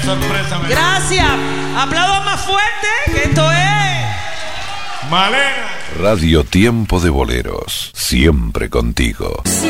sorpresa. Gracias. Aplaudan más fuerte, que esto es Malena. Radio Tiempo de Boleros, siempre contigo.